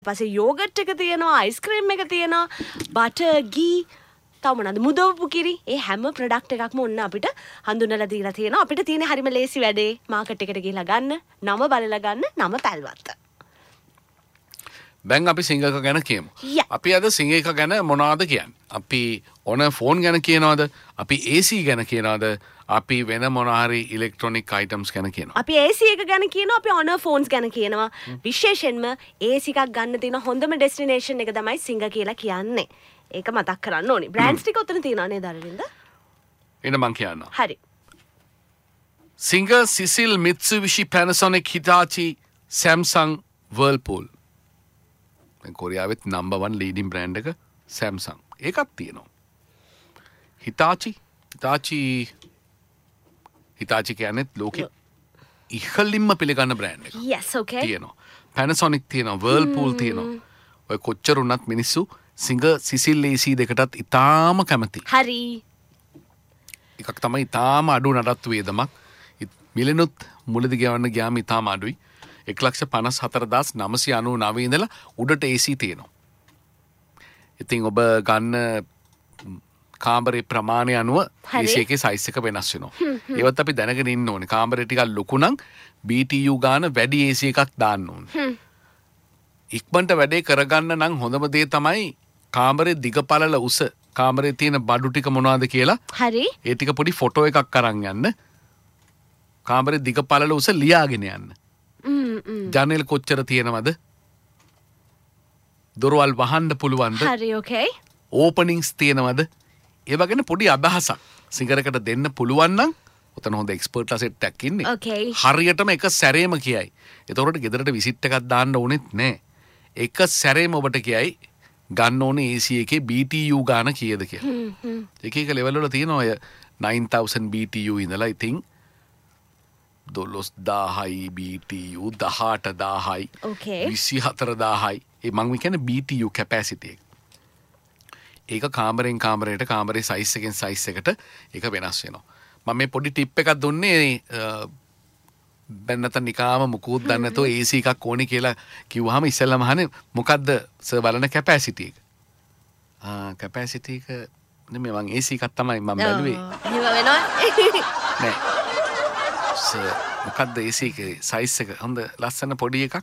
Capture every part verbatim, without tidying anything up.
පස්සේ යෝගට් එක තියෙනවා, අයිස්ක්‍රීම් එක තියෙනවා, බටර්, ගී, තව මොනවාද මුදවපු කිරි. ඒ හැම ප්‍රොඩක්ට් එකක්ම ඔන්න අපිට හඳුන්වලා දීලා තියෙනවා. අපිට තියෙන හරිම ලේසි වැඩේ මාකට් එකට ගිහිල්ලා ගන්න, නම බලලා ගන්න, නම පැල්වත්ත. දැන් අපි සිංගක ගැන කියමු. අපි අද සිංගක ගැන මොනවද කියන්නේ? අපි ඕන ෆෝන් ගැන කියනවද? අපි A C ගැන කියනවද? අපි වෙන මොන හරි ඉලෙක්ට්‍රොනික අයිටම්ස් ගැන කියනවා. අපි A C එක ගැන කියනවා, අපි ඕනර් ෆෝන්ස් ගැන කියනවා. විශේෂයෙන්ම A C එකක් ගන්න තියෙන හොඳම ඩෙස්ටිනේෂන් එක තමයි සිංග කියලා කියන්නේ. ඒක මතක් කරන්න ඕනි. බ්‍රෑන්ඩ්ස් ටික උතන තියෙනවා නේද අරවින්ද? එන්න මං කියන්නම්. හරි. සිංග, සිසිල්, මිත්සුබිෂි, පැනසොනික්, හිතාචි, සැම්සන්, වර්ල්පූල්. දැන් කොරියාවෙත් නම්බර් වන් ලීඩින් බ්‍රෑන්ඩ් එක සැම්සන්. ඒකත් තියෙනවා. හිතාචි, හිතාචි හිතාචි කියන්නේත් ලෝකෙ ඉහළින්ම පිළිගන්න බ්‍රෑන්ඩ් එක. Yes, okay. තියෙනවා. පැනසොනික් තියෙනවා, වර්ල්පූල් තියෙනවා. ඔය කොච්චර වුණත් මිනිස්සු සිංග, සිසිල් A C දෙකටත් ඉතාම කැමති. හරි. එකක් තමයි ඉතාම අඩු නඩත්තු වියදමක්. මිලෙනුත් මුලදි ගෙවන්න ගියාම ඉතාම අඩුයි. එක ලක්ෂ පනස් හතර හදාස් නවසිය අනූ නවය ඉඳලා උඩට A C තියෙනවා. ඉතින් ඔබ ගන්න කාමරේ ප්‍රමාණය අනුව A C එකේ සයිස් එක වෙනස් වෙනවා. ඒවත් අපි දැනගෙන ඉන්න ඕනේ. කාමරේ ටිකක් ලොකු නම් B T U ගාන වැඩි A C එකක් දාන්න ඕනේ. ඉක්මනට වැඩේ කරගන්න නම් හොඳම දේ තමයි කාමරේ දිග පළල උස, කාමරේ තියෙන බඩු ටික මොනවද කියලා. හරි. ඒ ටික පොඩි ෆොටෝ එකක් අරන් යන්න. කාමරේ දිග පළල උස ලියාගෙන යන්න. ජනෙල් කොච්චර තියෙනවද? දොරවල් වහන්න පුළුවන්ද? හරි, okay. ඕපනින්ග්ස් තියෙනවද? ඒ වගේ පොඩි අදහසක් සිංගරකට දෙන්න පුළුවන් නම් ඔතන හොඳ එක්ස්පර්ට්ලා සෙට් එකක් ඉන්නේ. Okay. හරියටම එක සැරේම කියයි. ඒතකොට ගෙදරට විසිට් එකක් දාන්න ඕනෙත් නෑ. එක සැරේම ඔබට කියයි ගන්න ඕනේ A C එකේ B T U ගාන කීයද කියලා. එක එක ලෙවල් වල තියෙනවා ඔය nine thousand B T U ඉඳලා ඉතින් දොළොස් දාහයි B T U, දහඅට දාහයි, Okay. විසි හතර දාහයි. ඒ මං කියන්නේ B T U කැපැසිටි එක. ඒක කාමරෙන් කාමරයට, කාමරේ සයිස් එකෙන් සයිස් එකට ඒක වෙනස් වෙනවා. මම මේ පොඩි ටිප් එකක් දුන්නේ බැන්නත නිකාම මුකුත් දන්නේ නැතෝ A C එකක් ඕනේ කියලා කිව්වහම ඉස්සෙල්ලාම අහන්නේ මොකද්ද සර් බලන කැපැසිටි එක. ආ කැපැසිටි එක නෙමෙයි මං A C එකක් තමයි මම බැලුවේ. එහෙම වෙනවා. නෑ. සර් මොකද්ද A C එකේ සයිස් එක? හොඳ ලස්සන පොඩි එකක්.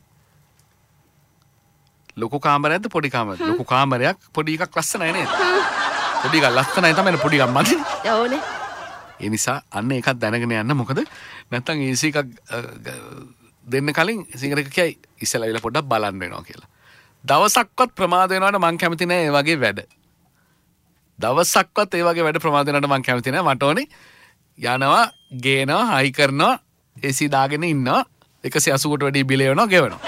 ලොකු කාමරයක්ද පොඩි කාමරයක්ද? ලොකු කාමරයක් පොඩි එකක් ලස්සනයි නේද? පොඩි එකක් ලස්සනයි තමයි පොඩි එකක් මදි. ඕනේ. ඒ නිසා අන්න ඒකත් දැනගෙන යන්න. මොකද නැත්තම් A C එකක් දෙන්න කලින් සිංගර් එක කියයි ඉස්සෙල්ලා ඉල පොඩ්ඩක් බලන්න වෙනවා කියලා. දවසක්වත් ප්‍රමාද වෙනවට මං කැමති නෑ ඒ වගේ වැඩ. දවසක්වත් ඒ වගේ වැඩ ප්‍රමාද වෙනවට මං කැමති නෑ. මට ඕනේ යනවා, ගේනවා, හයි කරනවා, A C දාගෙන ඉන්නවා, එකසිය අසූවට වැඩි බිල එවනවා, ගෙවනවා.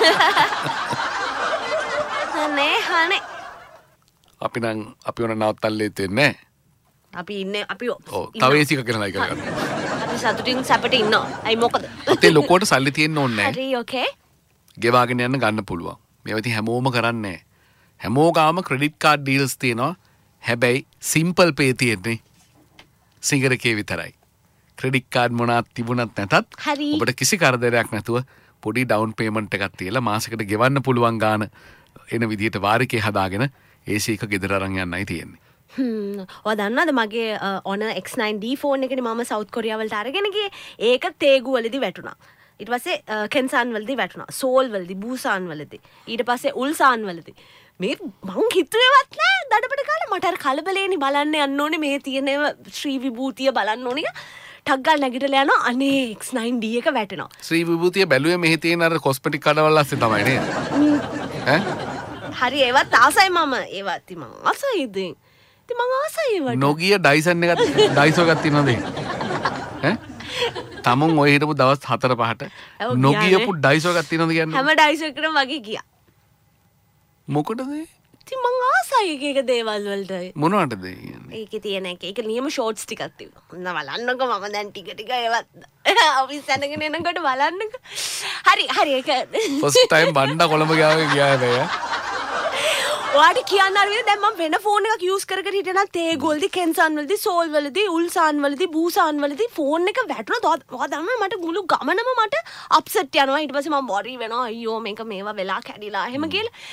නේ හනේ. අපි නම් අපි උන නවත්තල්ලේ දෙන්නේ නෑ. අපි ඉන්නේ අපි ඔව් තව A C එකක් ගෙනලා ඉකර ගන්න. අපි සතුටින් සැපට ඉන්නවා. අයි මොකද? අතේ ලොකුවට සල්ලි තියෙන්න ඕනේ නෑ. හරි, okay. ගෙවාගෙන යන්න ගන්න පුළුවන්. මේවා ඉතින් හැමෝම කරන්නේ නෑ. හැමෝගාම ක්‍රෙඩිට් කාඩ් ඩීල්ස් තියෙනවා. හැබැයි සිම්පල් පේ තියෙන්නේ සිංගර් එකේ විතරයි. ක්‍රෙඩිට් කාඩ් මොනවත් තිබුණත් නැතත් ඔබට කිසි කරදරයක් නැතුව පොඩි ඩවුන් පේමන්ට් එකක් තියලා මාසෙකට ගෙවන්න පුළුවන් ගාන එන විදිහට වාරිකේ හදාගෙන A C එක ගෙදර අරන් යන්නයි තියෙන්නේ. හ්ම්. ඔය දන්නවද මගේ Honor X nine D phone එකනේ මම සවුත් කොරියා වලට අරගෙන ගියේ. ඒක තේගු වලදී වැටුණා. ඊට පස්සේ කෙන්සාන් වලදී වැටුණා. සෝල් වලදී, බූසාන් වලදී. ඊට පස්සේ උල්සාන් වලදී. මේ මං හිතුවේවත් නෑ දඩබඩ කාලේ මට අර කලබලේනි බලන්න යන්න ඕනේ මේ තියෙන ශ්‍රී විභූතිය බලන්න ඕනේ. ටක් ගාලා නැගිටලා යනවා අනේ X nine D එක වැටෙනවා. ශ්‍රී විභූතිය බැලුවේ මෙහි තියෙන අර කොස්මෙටික් කඩවල ඇස්සේ තමයි නේද? ඈ? හරි ඒවත් ආසයි මම. ඒවත් ඉතින් මං ආසයි ඉතින්. ඉතින් මං ආසයි ඒවට. නොගිය ඩයිසන් එකක් ඩයිසෝ එකක් තියෙනවද? ඈ? තමුන් ඔය හිටපු දවස් හතර පහට නොගියපු ඩයිසෝ එකක් තියෙනවද කියන්නේ? හැම ඩයිසෝ එකකටම වගේ ගියා. මොකටද? ඉතින් මං ආසයි එක එක දේවල් වලට. මොනවටද කියන්නේ? ඒකේ තියෙන එක ඒක නියම ෂෝට්ස් ටිකක් තිබුණා. ඔන්න බලන්නකෝ මම දැන් ටික ටික ඒවත් ඔෆිස් යනගෙන එනකොට බලන්නකෝ. හරි හරි ඒක ෆස්ට් ටයිම් බණ්ඩා කොළඹ ගියාගේ ගියා නෑ. ඔයාට කියන්න අර විදිහට දැන් මම වෙන ෆෝන් එකක් යූස් කර කර හිටියනම් තේගු වලදී කෙන්සන් වලදී සෝල් වලදී උල්සාන් වලදී බූසාන් වලදී ෆෝන් එක වැටුණා. ඔයා දන්නවා මට මුළු ගමනම මට අප්සෙට් යනවා. ඊට පස්සේ මම වොරි වෙනවා. අයියෝ මේක මේවා වෙලා කැඩිලා එහෙම කියලා.